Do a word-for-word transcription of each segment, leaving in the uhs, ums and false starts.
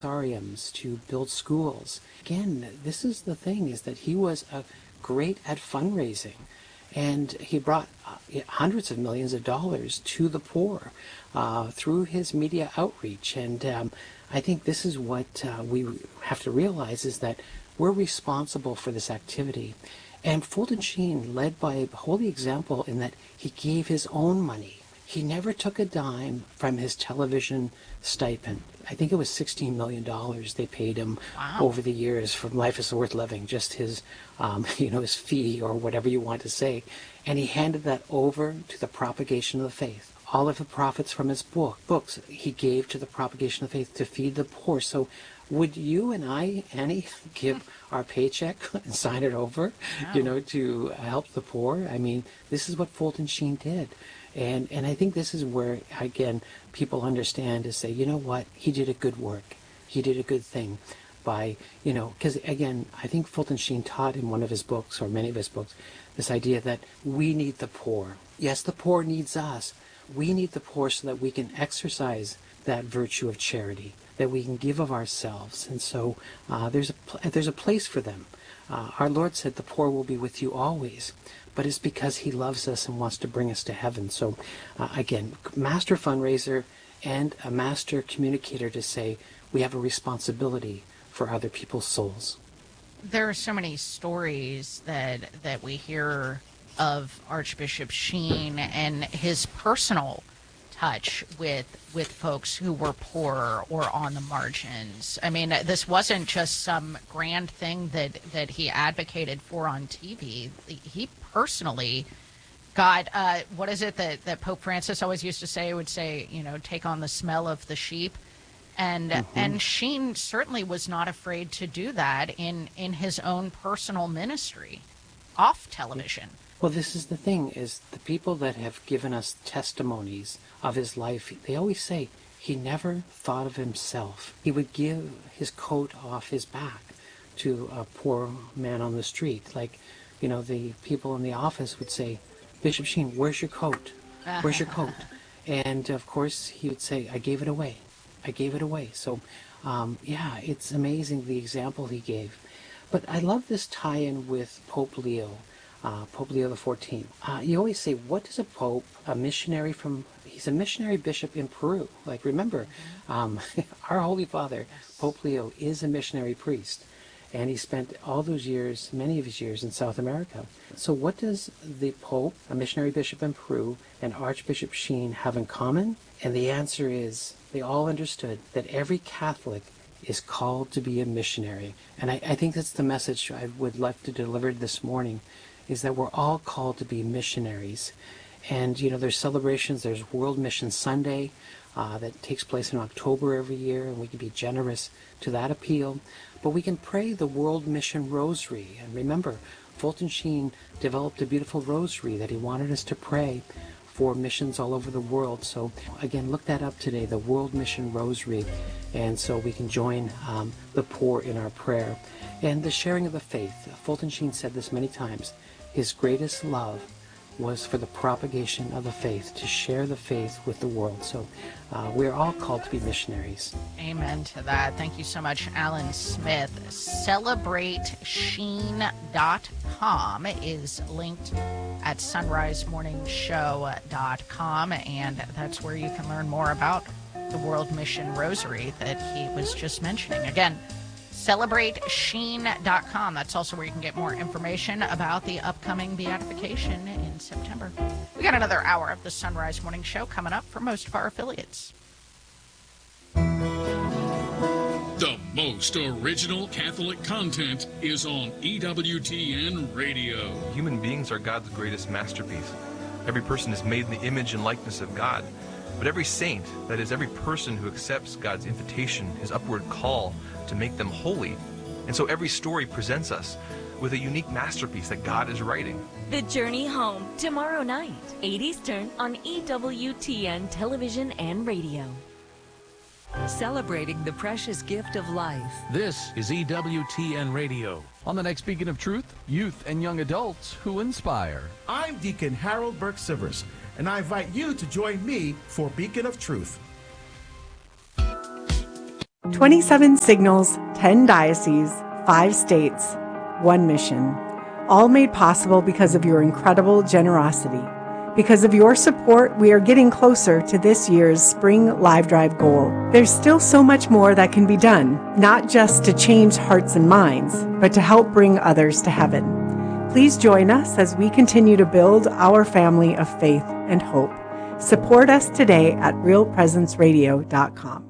Ariums, to build schools. Again, this is the thing, is that he was a great at fundraising, and he brought uh, hundreds of millions of dollars to the poor uh, through his media outreach. And um, I think this is what uh, we have to realize, is that we're responsible for this activity. And Fulton Sheen led by a holy example in that he gave his own money. He never took a dime from his television stipend. I think it was sixteen million dollars they paid him wow. over the years from Life is Worth Living, just his, um, you know, his fee or whatever you want to say. And he handed that over to the propagation of the faith. All of the profits from his book, books he gave to the propagation of the faith to feed the poor. So would you and I, Annie, give our paycheck and sign it over, wow. you know, to help the poor? I mean, this is what Fulton Sheen did. And and I think this is where, again, people understand to say, you know what, he did a good work. He did a good thing by, you know, because, again, I think Fulton Sheen taught in one of his books, or many of his books, this idea that we need the poor. Yes, the poor needs us. We need the poor so that we can exercise that virtue of charity, that we can give of ourselves. And so uh, there's, a, there's a place for them. Uh, our Lord said the poor will be with you always. But it's because he loves us and wants to bring us to heaven. So, uh, again, master fundraiser and a master communicator to say we have a responsibility for other people's souls. There are so many stories that that we hear of Archbishop Sheen and his personal touch with with folks who were poor or on the margins. I mean, this wasn't just some grand thing that, that he advocated for on T V. He personally got, uh, what is it that, that Pope Francis always used to say? He would say, you know, take on the smell of the sheep. And mm-hmm. and Sheen certainly was not afraid to do that in, in his own personal ministry, off television. Well, this is the thing, is the people that have given us testimonies of his life, they always say he never thought of himself. He would give his coat off his back to a poor man on the street. Like, you know, the people in the office would say, Bishop Sheen, where's your coat? Where's your coat? And, of course, he would say, I gave it away. I gave it away. So, um, yeah, it's amazing the example he gave. But I love this tie-in with Pope Leo. Uh, Pope Leo the fourteenth. Uh, you always say, what does a pope, a missionary from, he's a missionary bishop in Peru. Like, remember, um, our Holy Father, Pope Leo, is a missionary priest. And he spent all those years, many of his years, in South America. So what does the Pope, a missionary bishop in Peru, and Archbishop Sheen have in common? And the answer is, they all understood that every Catholic is called to be a missionary. And I, I think that's the message I would like to deliver this morning, is that we're all called to be missionaries. And, you know, there's celebrations, there's World Mission Sunday uh, that takes place in October every year, and we can be generous to that appeal. But we can pray the World Mission Rosary. And remember, Fulton Sheen developed a beautiful rosary that he wanted us to pray for missions all over the world. So, again, look that up today, the World Mission Rosary. And so we can join um, the poor in our prayer. And the sharing of the faith. Fulton Sheen said this many times. His greatest love was for the propagation of the faith, to share the faith with the world. So uh, we're all called to be missionaries. Amen to that. Thank you so much, Alan Smith. celebrate sheen dot com is linked at sunrise morning show dot com, and that's where you can learn more about the World Mission Rosary that he was just mentioning. Again, celebrate sheen dot com. That's also where you can get more information about the upcoming beatification in September. We got another hour of the Sunrise Morning Show coming up for most of our affiliates. The most original Catholic content is on E W T N Radio. Human beings are God's greatest masterpiece. Every person is made in the image and likeness of God. But every saint, that is, every person who accepts God's invitation, his upward call to make them holy. And so every story presents us with a unique masterpiece that God is writing. The Journey Home, tomorrow night, eight Eastern on E W T N Television and Radio. Celebrating the precious gift of life. This is E W T N Radio. On the next Beacon of Truth, youth and young adults who inspire. I'm Deacon Harold Burke-Sivers, and I invite you to join me for Beacon of Truth. twenty-seven signals, ten dioceses, five states, one mission. All made possible because of your incredible generosity. Because of your support, we are getting closer to this year's Spring Live Drive goal. There's still so much more that can be done, not just to change hearts and minds, but to help bring others to heaven. Please join us as we continue to build our family of faith and hope. Support us today at real presence radio dot com.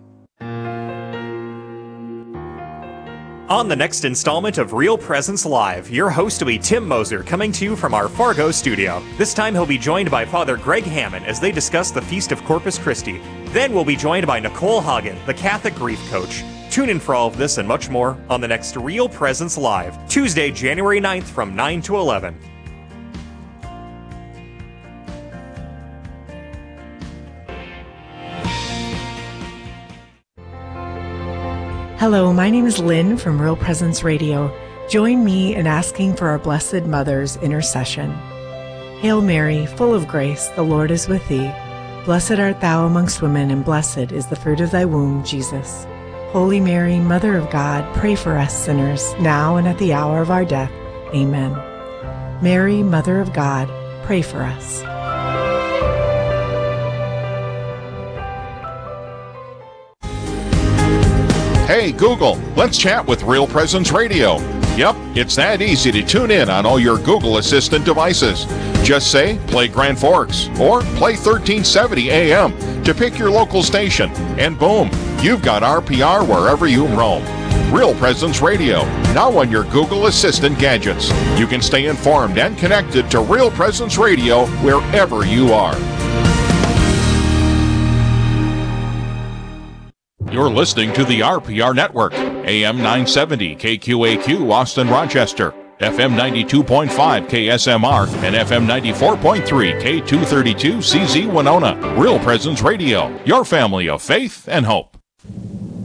On the next installment of Real Presence Live, your host will be Tim Moser, coming to you from our Fargo studio. This time he'll be joined by Father Greg Hammond as they discuss the Feast of Corpus Christi. Then we'll be joined by Nicole Hagen, the Catholic grief coach. Tune in for all of this and much more on the next Real Presence Live, Tuesday, January ninth from nine to eleven. Hello, my name is Lynn from Real Presence Radio. Join me in asking for our Blessed Mother's intercession. Hail Mary, full of grace, the Lord is with thee. Blessed art thou amongst women, and blessed is the fruit of thy womb, Jesus. Holy Mary, Mother of God, pray for us sinners, now and at the hour of our death. Amen. Mary, Mother of God, pray for us. Hey Google, let's chat with Real Presence Radio. Yep, it's that easy to tune in on all your Google Assistant devices. Just say, play Grand Forks, or play thirteen seventy A M to pick your local station, and boom, you've got R P R wherever you roam. Real Presence Radio, now on your Google Assistant gadgets. You can stay informed and connected to Real Presence Radio wherever you are. You're listening to the R P R Network, A M nine seventy K Q A Q Austin Rochester, F M ninety-two point five K S M R, and F M ninety-four point three K two thirty-two C Z Winona. Real Presence Radio, your family of faith and hope.